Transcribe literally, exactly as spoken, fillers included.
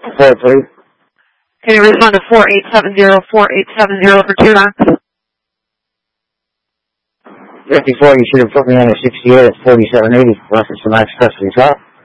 four three. Can you respond to four eight seven zero, four eight seven zero for two knots? fifty-four, you should have put me on a sixty-eight at forty-seven eighty. Reference to max custody. Stop.